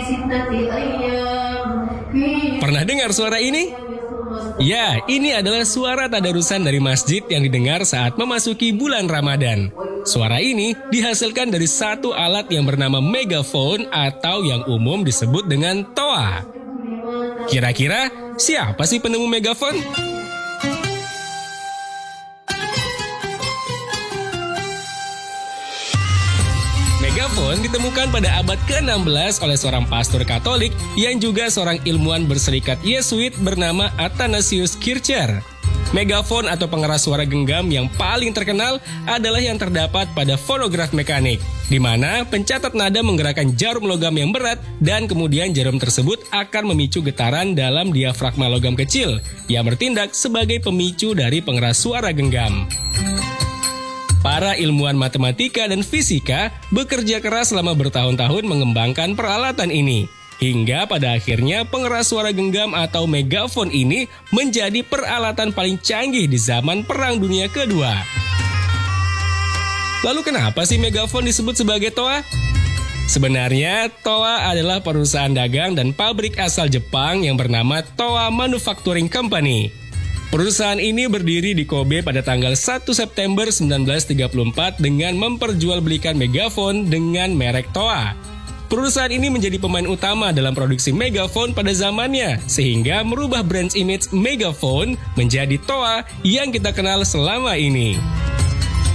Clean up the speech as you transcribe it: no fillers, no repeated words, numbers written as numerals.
Pernah dengar suara ini? Ya, ini adalah suara tadarusan dari masjid yang didengar saat memasuki bulan Ramadan. Suara ini dihasilkan dari satu alat yang bernama megafon atau yang umum disebut dengan toa. Kira-kira siapa sih penemu megafon? Megafon ditemukan pada abad ke-16 oleh seorang pastor Katolik yang juga seorang ilmuwan berserikat Yesuit bernama Athanasius Kircher. Megafon atau pengeras suara genggam yang paling terkenal adalah yang terdapat pada fonograf mekanik, di mana pencatat nada menggerakkan jarum logam yang berat dan kemudian jarum tersebut akan memicu getaran dalam diafragma logam kecil yang bertindak sebagai pemicu dari pengeras suara genggam. Para ilmuwan matematika dan fisika bekerja keras selama bertahun-tahun mengembangkan peralatan ini. Hingga pada akhirnya pengeras suara genggam atau megafon ini menjadi peralatan paling canggih di zaman Perang Dunia Kedua. Lalu kenapa sih megafon disebut sebagai toa? Sebenarnya, Toa adalah perusahaan dagang dan pabrik asal Jepang yang bernama Toa Manufacturing Company. Perusahaan ini berdiri di Kobe pada tanggal 1 September 1934 dengan memperjualbelikan megafon dengan merek Toa. Perusahaan ini menjadi pemain utama dalam produksi megafon pada zamannya, sehingga merubah brand image megafon menjadi Toa yang kita kenal selama ini.